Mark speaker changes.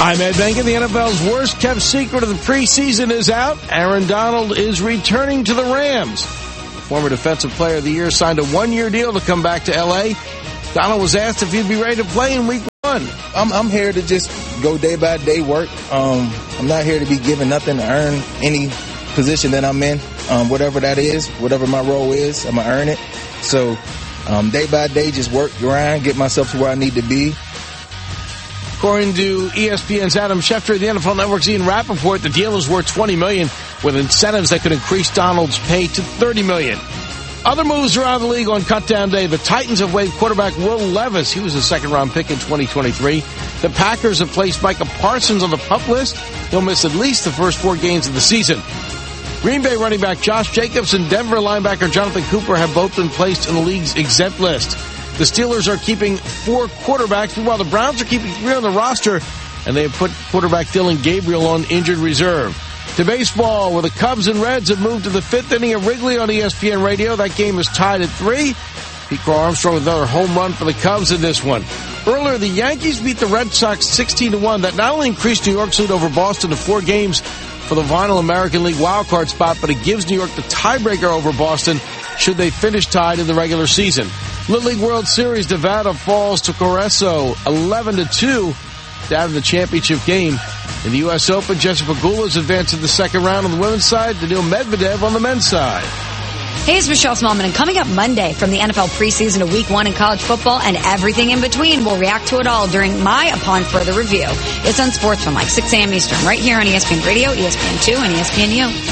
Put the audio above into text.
Speaker 1: I'm Ed Benkin. The NFL's worst-kept secret of the preseason is out. Aaron Donald is returning to the Rams. Former Defensive Player of the Year signed a one-year deal to come back to L.A. Donald was asked if he'd be ready to play in Week 1.
Speaker 2: I'm here to just go day-by-day work. I'm not here to be given nothing to earn any position that I'm in. Whatever that is, whatever my role is, I'm going to earn it. So day-by-day, just work, grind, get myself to where I need to be.
Speaker 1: According to ESPN's Adam Schefter, the NFL Network's Ian Rappaport, the deal is worth $20 million with incentives that could increase Donald's pay to $30 million. Other moves around the league on cutdown day. The Titans have waived quarterback Will Levis. He was a second-round pick in 2023. The Packers have placed Micah Parsons on the PUP list. He'll miss at least the first 4 games of the season. Green Bay running back Josh Jacobs and Denver linebacker Jonathan Cooper have both been placed in the league's exempt list. The Steelers are keeping 4 quarterbacks, while the Browns are keeping 3 on the roster, and they have put quarterback Dillon Gabriel on injured reserve. To baseball, where the Cubs and Reds have moved to the 5th inning at Wrigley on ESPN Radio. That game is tied at 3. Pete Crow Armstrong with another home run for the Cubs in this one. Earlier, the Yankees beat the Red Sox 16-1. That not only increased New York's lead over Boston to 4 games for the final American League wildcard spot, but it gives New York the tiebreaker over Boston should they finish tied in the regular season. Little League World Series, Nevada falls to Correso 11-2 down in the championship game. In the U.S. Open, Jessica Pegula is advanced to the second round on the women's side, Daniil Medvedev on the men's side.
Speaker 3: Hey, it's Michelle Smallman, and coming up Monday from the NFL preseason to Week 1 in college football and everything in between, we'll react to it all during my Upon Further Review. It's on Sports from like 6 a.m. Eastern, right here on ESPN Radio, ESPN2, and ESPNU.